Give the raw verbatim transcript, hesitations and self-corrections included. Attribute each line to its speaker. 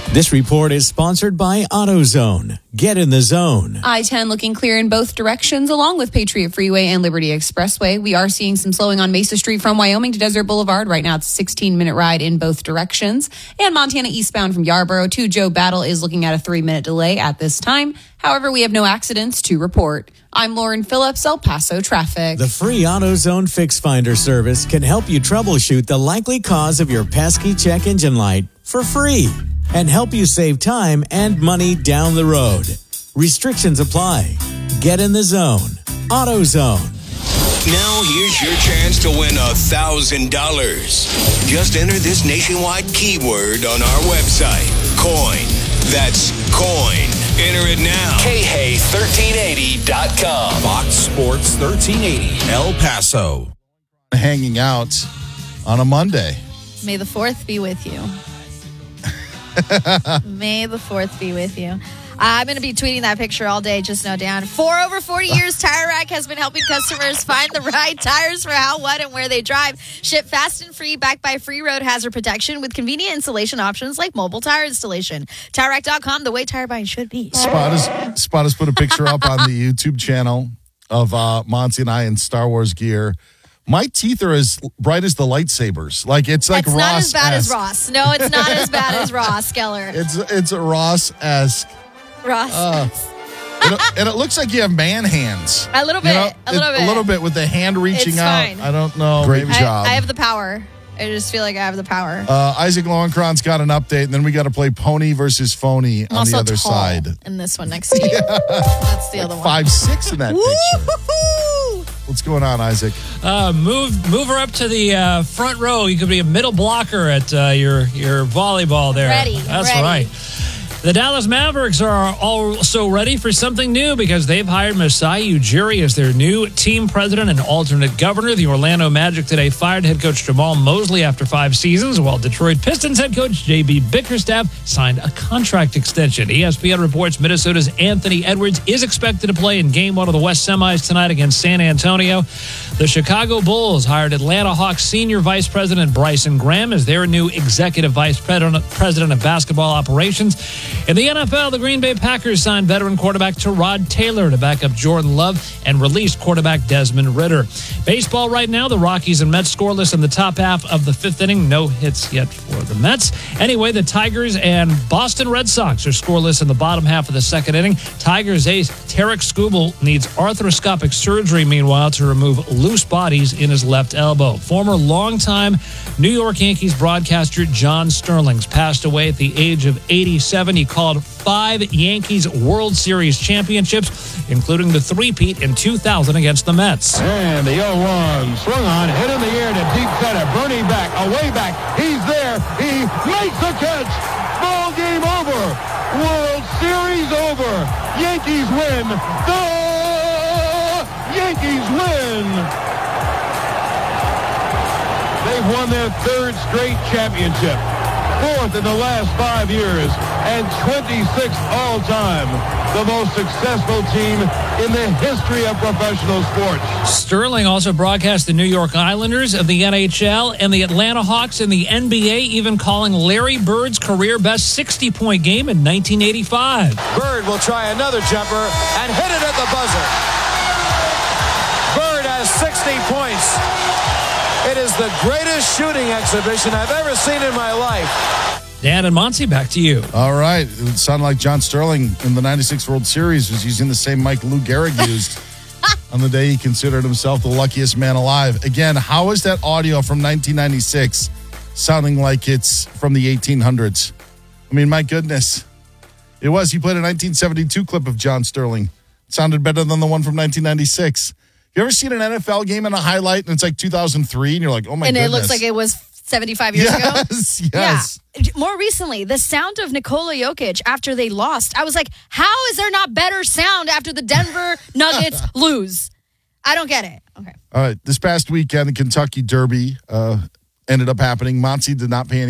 Speaker 1: This report is sponsored by AutoZone. Get in the zone.
Speaker 2: I ten looking clear in both directions, along with Patriot Freeway and Liberty Expressway. We are seeing some slowing on Mesa Street from Wyoming to Desert Boulevard. Right now, it's a sixteen-minute ride in both directions. And Montana eastbound from Yarborough to Joe Battle is looking at a three-minute delay at this time. However, we have no accidents to report. I'm Lauren Phillips, El Paso Traffic.
Speaker 1: The free AutoZone Fix Finder service can help you troubleshoot the likely cause of your pesky check engine light for free and help you save time and money down the road. Restrictions apply. Get in the zone. AutoZone.
Speaker 3: Now here's your chance to win one thousand dollars. Just enter this nationwide keyword on our website, COIN. That's COIN. Enter it now. K H A thirteen eighty dot com.
Speaker 4: Fox Sports thirteen eighty, El Paso.
Speaker 5: Hanging out on a Monday.
Speaker 6: May the fourth be with you. May the fourth be with you. I'm going to be tweeting that picture all day, just know, Dan. For over forty years, Tire Rack has been helping customers find the right tires for how, what, and where they drive. Ship fast and free, backed by free road hazard protection with convenient installation options like mobile tire installation. Tire Rack dot com, the way tire buying should be.
Speaker 5: Spot has, Spot has put a picture up on the YouTube channel of uh, Monty and I in Star Wars gear. My teeth are as bright as the lightsabers. Like, it's like
Speaker 6: Ross. It's not as bad
Speaker 5: as
Speaker 6: Ross. No, it's not as bad as Ross, Geller.
Speaker 5: It's, it's a Ross-esque.
Speaker 6: Ross.
Speaker 5: Uh, and, it, and it looks like you have man hands.
Speaker 6: A little bit.
Speaker 5: You know,
Speaker 6: a little
Speaker 5: it,
Speaker 6: bit.
Speaker 5: A little bit with the hand reaching
Speaker 6: it's
Speaker 5: out.
Speaker 6: Fine.
Speaker 5: I don't know.
Speaker 7: Great
Speaker 5: Maybe.
Speaker 7: job.
Speaker 6: I, I have the power. I just feel like I have the power.
Speaker 5: Uh, Isaac Lowenkron's got an update, and then we got to play Pony versus Phony
Speaker 6: I'm
Speaker 5: on the other
Speaker 6: tall
Speaker 5: side.
Speaker 6: In this one next to you. That's the
Speaker 5: like
Speaker 6: other one.
Speaker 5: Five six in that picture.
Speaker 6: Woo-hoo-hoo!
Speaker 5: What's going on, Isaac?
Speaker 8: Uh, move move her up to the uh, front row. You could be a middle blocker at uh, your, your volleyball there.
Speaker 6: Ready.
Speaker 8: That's
Speaker 6: ready.
Speaker 8: right. The Dallas Mavericks are also ready for something new because they've hired Masai Ujiri as their new team president and alternate governor. The Orlando Magic today fired head coach Jamal Mosley after five seasons, while Detroit Pistons head coach J B Bickerstaff signed a contract extension. E S P N reports Minnesota's Anthony Edwards is expected to play in Game one of the West Semis tonight against San Antonio. The Chicago Bulls hired Atlanta Hawks senior vice president Bryson Graham as their new executive vice president of basketball operations. In the N F L, the Green Bay Packers signed veteran quarterback Tyrod Taylor to back up Jordan Love and released quarterback Desmond Ridder. Baseball right now, the Rockies and Mets scoreless in the top half of the fifth inning. No hits yet for the Mets. Anyway, the Tigers and Boston Red Sox are scoreless in the bottom half of the second inning. Tigers ace Tarek Skubal needs arthroscopic surgery, meanwhile, to remove loose bodies in his left elbow. Former longtime New York Yankees broadcaster John Sterling's passed away at the age of eighty-seven. He called five Yankees World Series championships, including the three-peat in two thousand against the Mets.
Speaker 9: And the oh one swung on, hit in the air to deep center. Bernie back, away back. He's there. He makes the catch. Ball game over. World Series over. Yankees win. The Yankees win. They've won their third straight championship. Fourth in the last five years, and twenty-sixth all-time. The most successful team in the history of professional sports.
Speaker 8: Sterling also broadcast the New York Islanders of the N H L and the Atlanta Hawks in the N B A, even calling Larry Bird's career-best sixty-point game in nineteen eighty-five.
Speaker 10: Bird will try another jumper and hit it at the buzzer. Bird has sixty points. It is the greatest shooting exhibition I've ever seen in my life.
Speaker 8: Dan and Monty, back to you.
Speaker 5: All right. It sounded like John Sterling in the ninety-six World Series was using the same mic Lou Gehrig used on the day he considered himself the luckiest man alive. Again, how is that audio from nineteen ninety-six sounding like it's from the eighteen hundreds? I mean, my goodness. It was. He played a nineteen seventy-two clip of John Sterling. It sounded better than the one from nineteen ninety-six. You ever seen an N F L game in a highlight and it's like two thousand three and you're like, oh my
Speaker 6: and
Speaker 5: goodness.
Speaker 6: And it looks like it was seventy-five years ago?
Speaker 5: Yes, yes.
Speaker 6: Yeah. More recently, the sound of Nikola Jokic after they lost. I was like, how is there not better sound after the Denver Nuggets lose? I don't get it. Okay.
Speaker 5: All right. This past weekend, the Kentucky Derby uh, ended up happening. Monty did not pay any